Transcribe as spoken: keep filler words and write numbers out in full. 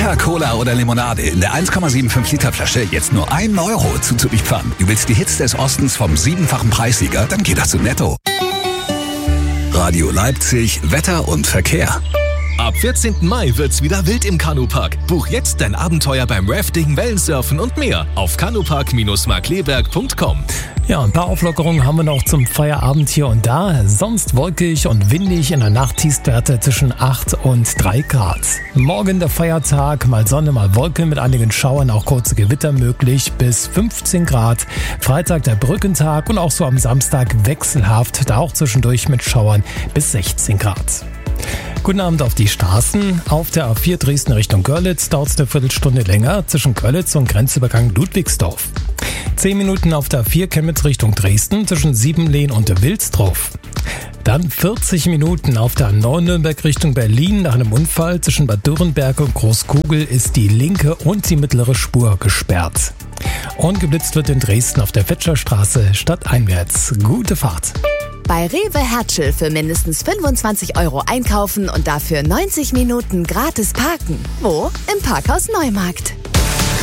Fanta, Cola oder Limonade in der eins Komma fünfundsiebzig Liter Flasche jetzt nur ein Euro zu Zürichpfannen. Du willst die Hits des Ostens vom siebenfachen Preissieger? Dann geht das zu Netto. Radio Leipzig, Wetter und Verkehr. Ab vierzehnten Mai wird's wieder wild im Kanupark. Buch jetzt dein Abenteuer beim Rafting, Wellensurfen und mehr auf kanupark Bindestrich markleberg Punkt com. Ja, ein paar Auflockerungen haben wir noch zum Feierabend hier und da. Sonst wolkig und windig, in der Nacht Tiefstwerte zwischen acht und drei Grad. Morgen der Feiertag, mal Sonne, mal Wolken mit einigen Schauern, auch kurze Gewitter möglich, bis fünfzehn Grad. Freitag der Brückentag und auch so am Samstag wechselhaft, da auch zwischendurch mit Schauern bis sechzehn Grad. Guten Abend auf die Straßen. Auf der A vier Dresden Richtung Görlitz dauert es eine Viertelstunde länger zwischen Görlitz und Grenzübergang Ludwigsdorf. Zehn Minuten auf der A vier Chemnitz Richtung Dresden zwischen Siebenlehn und Wilsdorf. Dann vierzig Minuten auf der A neun Nürnberg Richtung Berlin. Nach einem Unfall zwischen Bad Dürrenberg und Großkugel ist die linke und die mittlere Spur gesperrt. Und geblitzt wird in Dresden auf der Fetscherstraße stadteinwärts. Gute Fahrt. Bei Rewe Hertschel für mindestens fünfundzwanzig Euro einkaufen und dafür neunzig Minuten gratis parken. Wo? Im Parkhaus Neumarkt.